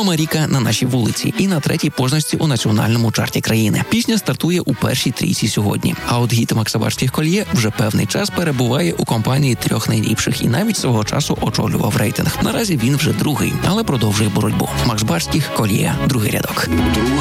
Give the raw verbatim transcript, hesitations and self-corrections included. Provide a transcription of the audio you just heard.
Маріка на нашій вулиці і на третій позначці у національному чарті країни. Пісня стартує у першій трійці сьогодні. А от гіт Макса Барських «Кольє» вже певний час перебуває у компанії трьох найліпших і навіть свого часу очолював рейтинг. Наразі він вже другий, але продовжує боротьбу. Макс Барських «Кольє», другий рядок.